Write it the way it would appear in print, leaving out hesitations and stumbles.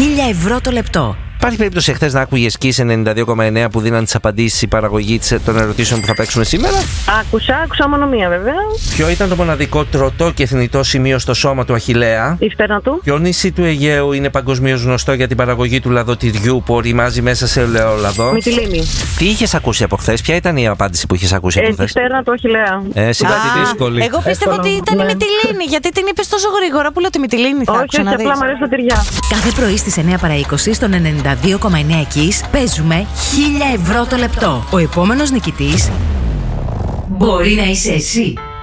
1.000 ευρώ το λεπτό. Υπάρχει περίπτωση εχθές να άκουγες Kiss 92,9 που δίναν τις απαντήσεις η παραγωγή των ερωτήσεων που θα παίξουμε σήμερα? Άκουσα μονομία βέβαια. Ποιο ήταν το μοναδικό τροτό και θνητό σημείο στο σώμα του Αχιλλέα? Η στέρνα του. Ποιο νησί του Αιγαίου είναι παγκοσμίως γνωστό για την παραγωγή του λαδοτυριού που οριμάζει μέσα σε ελαιόλαδο? Μυτιλήνη. Τι είχες ακούσει από χθες? Ποια ήταν η απάντηση που είχες ακούσει από Τη χθες? στέρνα του Αχιλλέα. Κάτι δύσκολη. Εγώ πίστευα ότι ήταν η Μυτιλήνη. Γιατί την είπες τόσο γρήγορα που λέω τη Μυτιλήνη θα άκουσα να δεις. Απλά μου αρέσει τα τυριά. Κάθε πρωί στις 9 παρά 20 στον 92,9 Kiss παίζουμε 1.000 ευρώ το λεπτό. Ο επόμενος νικητής μπορεί να είσαι εσύ.